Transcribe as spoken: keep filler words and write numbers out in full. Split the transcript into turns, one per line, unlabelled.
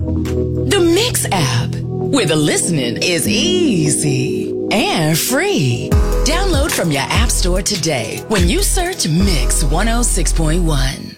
The Mix app, where the listening is easy and free. Download from your app store today when you search Mix one oh six point one.